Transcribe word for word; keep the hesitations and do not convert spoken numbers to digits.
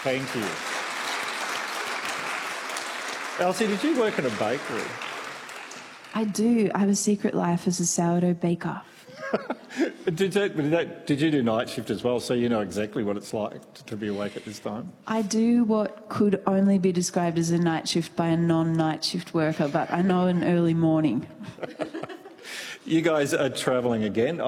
Thank you. Elsie, did you work in a bakery? I do. I have a secret life as a sourdough baker. did, that, did, that, did you do night shift as well, so you know exactly what it's like to be awake at this time? I do what could only be described as a night shift by a non-night shift worker, but I know an early morning. You guys are travelling again.